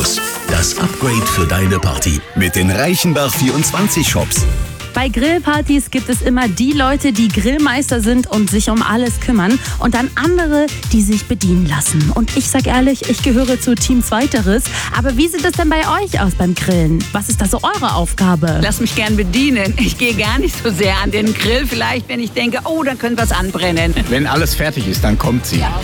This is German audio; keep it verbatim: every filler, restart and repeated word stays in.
Plus. Das Upgrade für deine Party mit den Reichenbach vierundzwanzig Shops. Bei Grillpartys gibt es immer die Leute, die Grillmeister sind und sich um alles kümmern und dann andere, die sich bedienen lassen. Und ich sag ehrlich, ich gehöre zu Team Zweiteres. Aber wie sieht es denn bei euch aus beim Grillen? Was ist da so eure Aufgabe? Lass mich gern bedienen. Ich gehe gar nicht so sehr an den Grill. Vielleicht, wenn ich denke, oh, da könnte was anbrennen. Wenn alles fertig ist, dann kommt sie.